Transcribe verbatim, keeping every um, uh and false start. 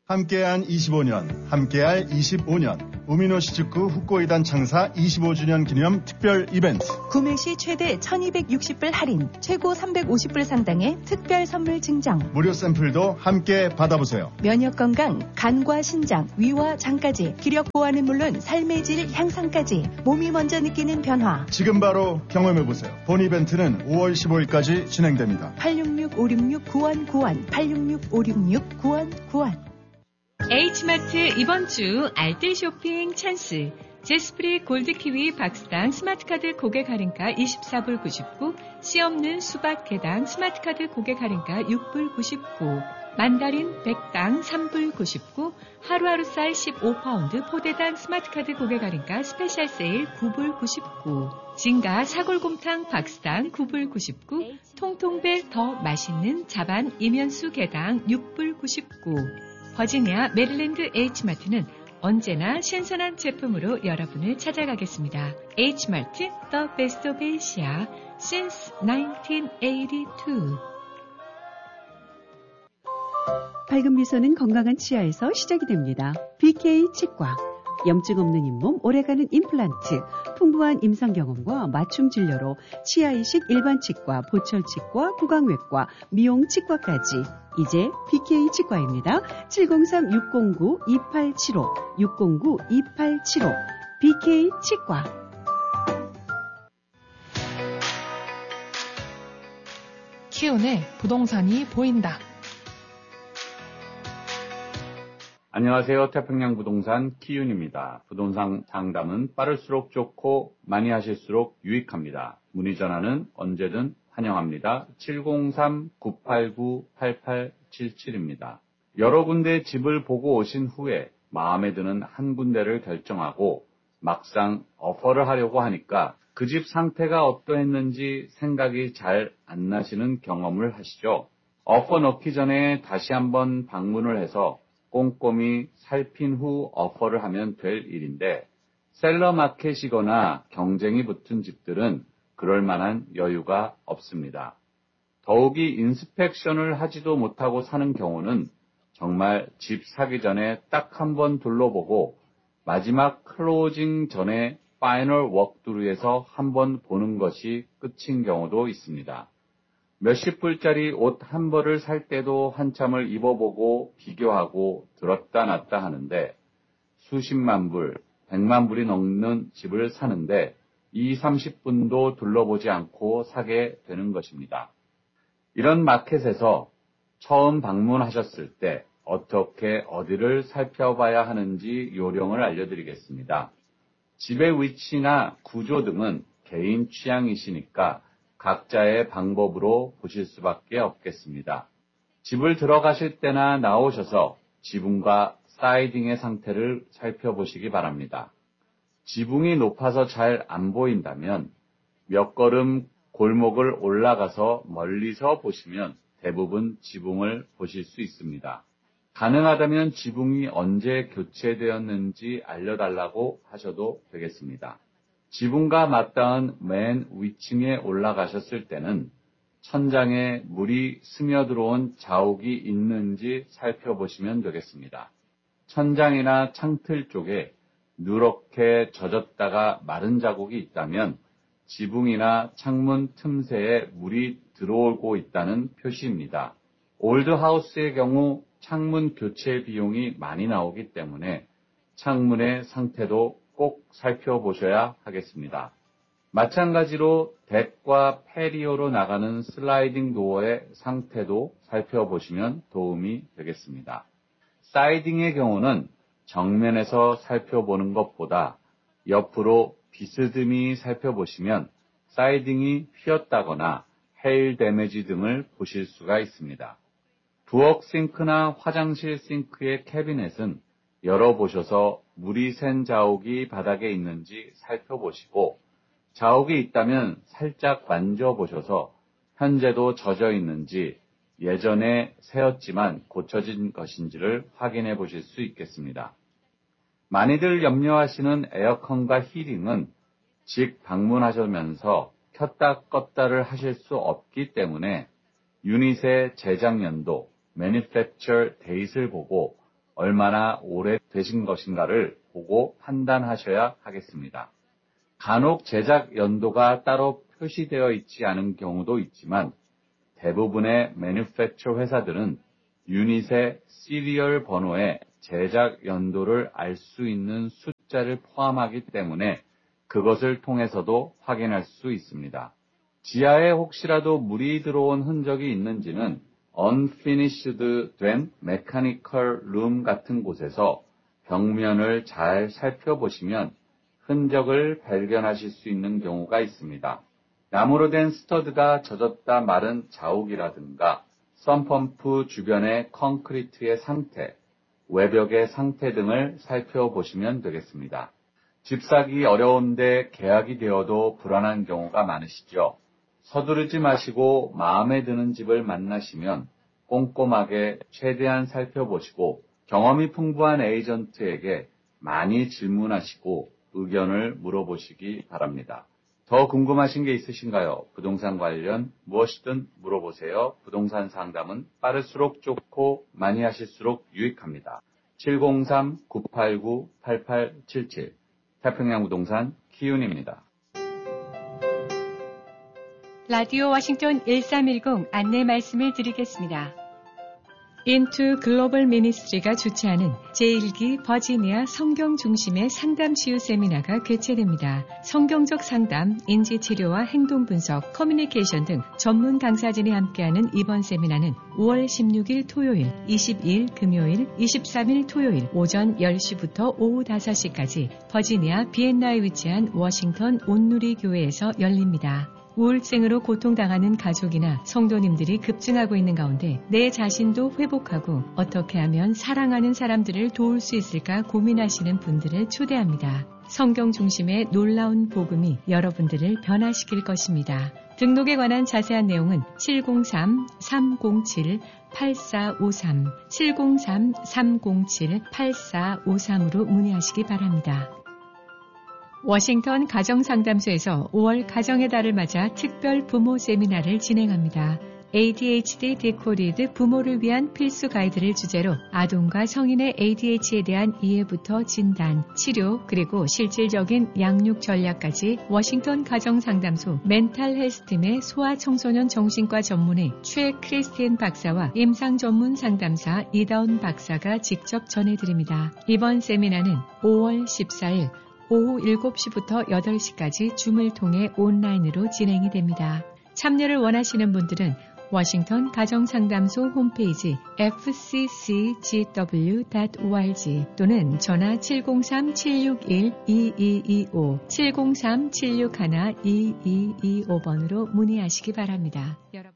함께한 이십오 년, 함께할 이십오 년. 우미노시즈쿠 후코이단 창사 이십오 주년 기념 특별 이벤트. 구매 시 최대 천이백육십 불 할인, 최고 삼백오십 불 상당의 특별 선물 증정. 무료 샘플도 함께 받아보세요. 면역 건강, 간과 신장, 위와 장까지, 기력 보완은 물론 삶의 질 향상까지 몸이 먼저 느끼는 변화. 지금 바로 경험해보세요. 본 이벤트는 오월 십오일까지 진행됩니다. 팔육육 오육육 구일구일 팔육육 오육육 구일구일. H마트 이번 주 알뜰 쇼핑 찬스. 제스프리 골드키위 박스당 스마트카드 고객 할인가 이십사 불 구십구, 씨 없는 수박 개당 스마트카드 고객 할인가 육 불 구십구, 만다린 백당 삼 불 구십구, 하루하루 쌀 십오 파운드 포대당 스마트카드 고객 할인가 스페셜 세일 구 불 구십구, 진가 사골곰탕 박스당 구 불 구십구, 통통배 더 맛있는 자반 이면수 개당 육 불 구십구. 버지니아 메릴랜드 H마트는 언제나 신선한 제품으로 여러분을 찾아가겠습니다. H마트, The Best of Asia, since 나인틴 에이티투. 밝은 미소는 건강한 치아에서 시작이 됩니다. 비케이 치과. 염증 없는 잇몸, 오래가는 임플란트, 풍부한 임상 경험과 맞춤 진료로 치아 이식 일반 치과, 보철 치과, 구강외과, 미용 치과까지. 이제 비케이 치과입니다. 칠공삼 육공구 이팔칠오, 육공구 이팔칠오. 비케이 치과. 키운의 부동산이 보인다. 안녕하세요. 태평양 부동산 키윤입니다. 부동산 상담은 빠를수록 좋고 많이 하실수록 유익합니다. 문의 전화는 언제든 환영합니다. 칠공삼 구팔구 팔팔칠칠입니다. 여러 군데 집을 보고 오신 후에 마음에 드는 한 군데를 결정하고 막상 오퍼를 하려고 하니까 그 집 상태가 어떠했는지 생각이 잘 안 나시는 경험을 하시죠. 오퍼 넣기 전에 다시 한번 방문을 해서 꼼꼼히 살핀 후 오퍼를 하면 될 일인데 셀러 마켓이거나 경쟁이 붙은 집들은 그럴 만한 여유가 없습니다. 더욱이 인스펙션을 하지도 못하고 사는 경우는 정말 집 사기 전에 딱 한 번 둘러보고 마지막 클로징 전에 파이널 워크드루에서 한 번 보는 것이 끝인 경우도 있습니다. 몇십 불짜리 옷 한 벌을 살 때도 한참을 입어보고 비교하고 들었다 놨다 하는데 수십만 불, 백만 불이 넘는 집을 사는데 이삼십 분도 둘러보지 않고 사게 되는 것입니다. 이런 마켓에서 처음 방문하셨을 때 어떻게 어디를 살펴봐야 하는지 요령을 알려드리겠습니다. 집의 위치나 구조 등은 개인 취향이시니까 각자의 방법으로 보실 수밖에 없겠습니다. 집을 들어가실 때나 나오셔서 지붕과 사이딩의 상태를 살펴보시기 바랍니다. 지붕이 높아서 잘 안 보인다면 몇 걸음 골목을 올라가서 멀리서 보시면 대부분 지붕을 보실 수 있습니다. 가능하다면 지붕이 언제 교체되었는지 알려달라고 하셔도 되겠습니다. 지붕과 맞닿은 맨 위층에 올라가셨을 때는 천장에 물이 스며들어온 자욱이 있는지 살펴보시면 되겠습니다. 천장이나 창틀 쪽에 누렇게 젖었다가 마른 자국이 있다면 지붕이나 창문 틈새에 물이 들어오고 있다는 표시입니다. 올드하우스의 경우 창문 교체 비용이 많이 나오기 때문에 창문의 상태도 꼭 살펴보셔야 하겠습니다. 마찬가지로 덱과 패리오로 나가는 슬라이딩 도어의 상태도 살펴보시면 도움이 되겠습니다. 사이딩의 경우는 정면에서 살펴보는 것보다 옆으로 비스듬히 살펴보시면 사이딩이 휘었다거나 헤일 데미지 등을 보실 수가 있습니다. 부엌 싱크나 화장실 싱크의 캐비넷은 열어보셔서 물이 샌 자욱이 바닥에 있는지 살펴보시고 자욱이 있다면 살짝 만져보셔서 현재도 젖어 있는지 예전에 새었지만 고쳐진 것인지를 확인해 보실 수 있겠습니다. 많이들 염려하시는 에어컨과 히팅은 집 방문하시면서 켰다 껐다를 하실 수 없기 때문에 유닛의 제작 연도, Manufacture Date을 보고 얼마나 오래되신 것인가를 보고 판단하셔야 하겠습니다. 간혹 제작 연도가 따로 표시되어 있지 않은 경우도 있지만 대부분의 매뉴팩처 회사들은 유닛의 시리얼 번호에 제작 연도를 알 수 있는 숫자를 포함하기 때문에 그것을 통해서도 확인할 수 있습니다. 지하에 혹시라도 물이 들어온 흔적이 있는지는 unfinished 된 mechanical room 같은 곳에서 벽면을 잘 살펴보시면 흔적을 발견하실 수 있는 경우가 있습니다. 나무로 된 스터드가 젖었다 마른 자욱이라든가 썬펌프 주변의 콘크리트의 상태, 외벽의 상태 등을 살펴보시면 되겠습니다. 집 사기 어려운데 계약이 되어도 불안한 경우가 많으시죠? 서두르지 마시고 마음에 드는 집을 만나시면 꼼꼼하게 최대한 살펴보시고 경험이 풍부한 에이전트에게 많이 질문하시고 의견을 물어보시기 바랍니다. 더 궁금하신 게 있으신가요? 부동산 관련 무엇이든 물어보세요. 부동산 상담은 빠를수록 좋고 많이 하실수록 유익합니다. 칠공삼 구팔구 팔팔칠칠 태평양 부동산 키윤입니다. 라디오 워싱턴 일삼일공 안내 말씀을 드리겠습니다. 인투 글로벌 미니스트리가 주최하는 제일 기 버지니아 성경 중심의 상담 치유 세미나가 개최됩니다. 성경적 상담, 인지치료와 행동분석, 커뮤니케이션 등 전문 강사진이 함께하는 이번 세미나는 오월 십육일 토요일, 이십이일 금요일, 이십삼일 토요일 오전 열 시부터 오후 다섯 시까지 버지니아 비엔나에 위치한 워싱턴 온누리 교회에서 열립니다. 우울증으로 고통당하는 가족이나 성도님들이 급증하고 있는 가운데 내 자신도 회복하고 어떻게 하면 사랑하는 사람들을 도울 수 있을까 고민하시는 분들을 초대합니다. 성경 중심의 놀라운 복음이 여러분들을 변화시킬 것입니다. 등록에 관한 자세한 내용은 칠공삼 삼공칠 팔사오삼, 칠공삼 삼공칠 팔사오삼으로 문의하시기 바랍니다. 워싱턴 가정상담소에서 오월 가정의 달을 맞아 특별 부모 세미나를 진행합니다. 에이디에이치디 디코디드 부모를 위한 필수 가이드를 주제로 아동과 성인의 에이디에이치에 대한 이해부터 진단, 치료, 그리고 실질적인 양육 전략까지 워싱턴 가정상담소 멘탈 헬스팀의 소아청소년 정신과 전문의 최 크리스티엔 박사와 임상 전문 상담사 이다운 박사가 직접 전해드립니다. 이번 세미나는 오월 십사일 오후 일곱 시부터 여덟 시까지 줌을 통해 온라인으로 진행이 됩니다. 참여를 원하시는 분들은 워싱턴 가정상담소 홈페이지 에프 씨 씨 지 더블유 닷 오알지 또는 전화 칠공삼 칠육일 이이이오, 칠공삼 칠육일 이이이오 번으로 문의하시기 바랍니다.